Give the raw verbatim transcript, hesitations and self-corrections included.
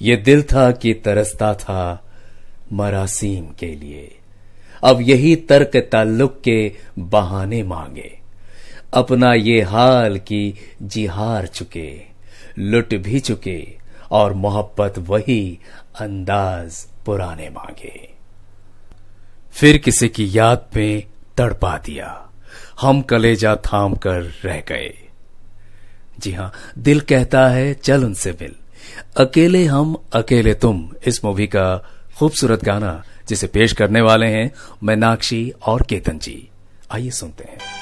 ये दिल था कि तरसता था मरासीम के लिए, अब यही तर्क ताल्लुक के बहाने मांगे। अपना ये हाल की जी हार चुके, लुट भी चुके, और मोहब्बत वही अंदाज पुराने मांगे। फिर किसी की याद में तड़पा दिया, हम कलेजा थाम कर रह गए। जी हां, दिल कहता है चल उनसे मिल, अकेले हम अकेले तुम, इस मूवी का खूबसूरत गाना जिसे पेश करने वाले हैं मीनाक्षी और केतन जी। आइए सुनते हैं।